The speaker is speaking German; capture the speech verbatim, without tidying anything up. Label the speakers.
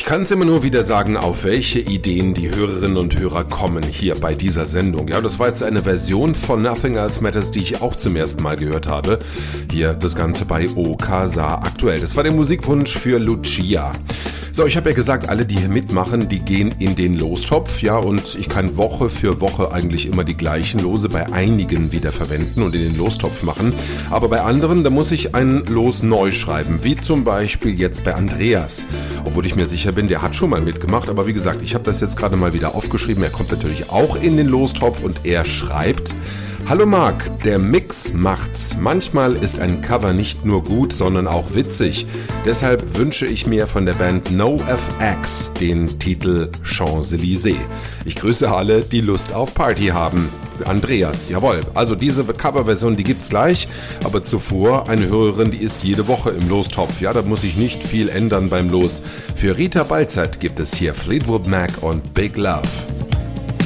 Speaker 1: Ich kann es immer nur wieder sagen, auf welche Ideen die Hörerinnen und Hörer kommen hier bei dieser Sendung. Ja, das war jetzt eine Version von Nothing Else Matters, die ich auch zum ersten Mal gehört habe. Hier das Ganze bei O Casa aktuell. Das war der Musikwunsch für Lucia. So, ich habe ja gesagt, alle, die hier mitmachen, die gehen in den Lostopf, ja, und ich kann Woche für Woche eigentlich immer die gleichen Lose bei einigen wieder verwenden und in den Lostopf machen. Aber bei anderen, da muss ich ein Los neu schreiben, wie zum Beispiel jetzt bei Andreas. Obwohl ich mir sicher bin, der hat schon mal mitgemacht, aber wie gesagt, ich habe das jetzt gerade mal wieder aufgeschrieben. Er kommt natürlich auch in den Lostopf und er schreibt: Hallo Marc, der Mix macht's. Manchmal ist ein Cover nicht nur gut, sondern auch witzig. Deshalb wünsche ich mir von der Band NoFX den Titel Champs-Élysées. Ich grüße alle, die Lust auf Party haben. Andreas, jawohl. Also diese Coverversion, die gibt's gleich, aber zuvor eine Hörerin, die ist jede Woche im Lostopf. Ja, da muss ich nicht viel ändern beim Los. Für Rita Balzert gibt es hier Fleetwood Mac und Big Love.